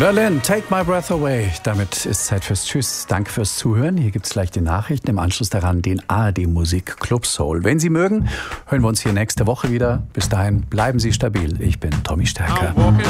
Berlin, Take My Breath Away. Damit ist Zeit fürs Tschüss. Danke fürs Zuhören. Hier gibt es gleich die Nachrichten. Im Anschluss daran den ARD Musik Club Soul. Wenn Sie mögen, hören wir uns hier nächste Woche wieder. Bis dahin bleiben Sie stabil. Ich bin Tommy Stärker.